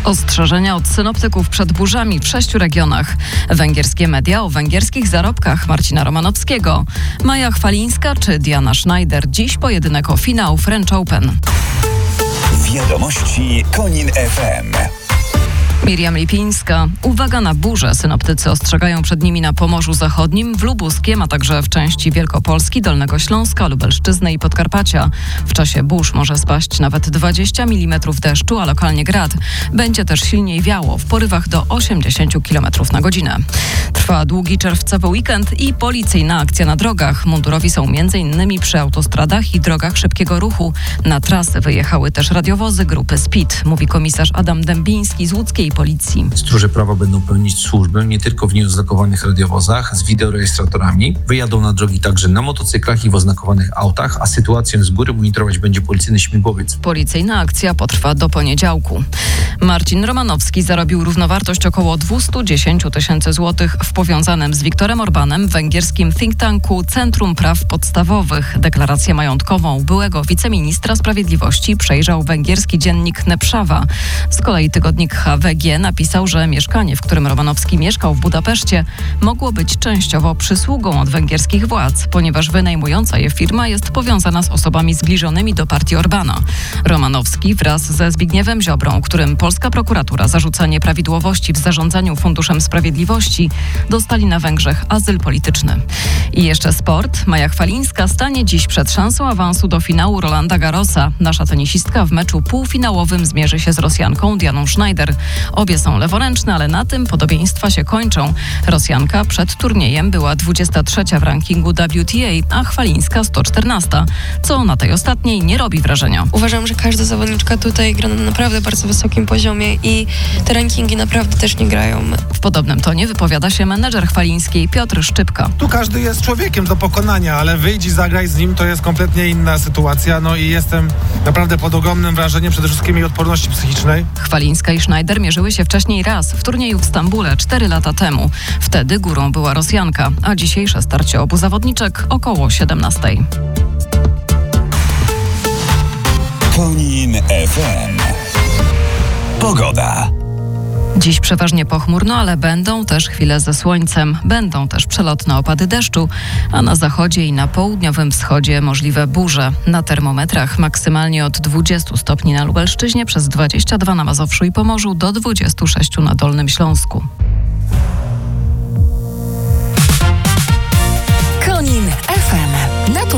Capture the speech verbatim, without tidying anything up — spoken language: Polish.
Ostrzeżenia od synoptyków przed burzami w sześciu regionach. Węgierskie media o węgierskich zarobkach Marcina Romanowskiego. Maja Chwalińska czy Diana Schneider. Dziś pojedynek o finał French Open. Wiadomości Konin F M. Miriam Lipińska. Uwaga na burze. Synoptycy ostrzegają przed nimi na Pomorzu Zachodnim, w Lubuskiem, a także w części Wielkopolski, Dolnego Śląska, Lubelszczyzny i Podkarpacia. W czasie burz może spaść nawet dwadzieścia milimetrów deszczu, a lokalnie grad. Będzie też silniej wiało, w porywach do osiemdziesiąt kilometrów na godzinę. Trwa długi czerwcowy weekend i policyjna akcja na drogach. Mundurowi są między innymi przy autostradach i drogach szybkiego ruchu. Na trasy wyjechały też radiowozy grupy Speed, mówi komisarz Adam Dębiński z łódzkiej policji. Stróże prawa będą pełnić służbę nie tylko w nieoznakowanych radiowozach z wideorejestratorami. Wyjadą na drogi także na motocyklach i w oznakowanych autach, a sytuację z góry monitorować będzie policyjny śmigłowiec. Policyjna akcja potrwa do poniedziałku. Marcin Romanowski zarobił równowartość około dwieście dziesięć tysięcy złotych w powiązanym z Viktorem Orbanem węgierskim think tanku Centrum Praw Podstawowych. Deklarację majątkową byłego wiceministra sprawiedliwości przejrzał węgierski dziennik Neprzawa. Z kolei tygodnik H W G napisał, że mieszkanie, w którym Romanowski mieszkał w Budapeszcie, mogło być częściowo przysługą od węgierskich władz, ponieważ wynajmująca je firma jest powiązana z osobami zbliżonymi do partii Orbana. Romanowski wraz ze Zbigniewem Ziobrą, którym polska prokuratura zarzuca nieprawidłowości w zarządzaniu Funduszem Sprawiedliwości, dostali na Węgrzech azyl polityczny. I jeszcze sport. Maja Chwalińska stanie dziś przed szansą awansu do finału Rolanda Garrosa. Nasza tenisistka w meczu półfinałowym zmierzy się z Rosjanką Dianą Schneider. Obie są leworęczne, ale na tym podobieństwa się kończą. Rosjanka przed turniejem była dwudziesta trzecia w rankingu W T A, a Chwalińska sto czternasta, co na tej ostatniej nie robi wrażenia. Uważam, że każda zawodniczka tutaj gra na naprawdę bardzo wysokim poziomie i te rankingi naprawdę też nie grają. W podobnym tonie wypowiada się menedżer Chwalińskiej Piotr Szczypka. Tu każdy jest człowiekiem do pokonania, ale wyjdź i zagraj z nim, to jest kompletnie inna sytuacja. No i jestem naprawdę pod ogromnym wrażeniem przede wszystkim jej odporności psychicznej. Chwalińska i Schneider mierzyły się wcześniej raz w turnieju w Stambule cztery lata temu. Wtedy górą była Rosjanka, a dzisiejsze starcie obu zawodniczek około siedemnastej. Konin F M. Pogoda. Dziś przeważnie pochmurno, ale będą też chwile ze słońcem. Będą też przelotne opady deszczu, a na zachodzie i na południowym wschodzie możliwe burze. Na termometrach maksymalnie od dwudziestu stopni na Lubelszczyźnie, przez dwadzieścia dwa na Mazowszu i Pomorzu, do dwudziestu sześciu na Dolnym Śląsku.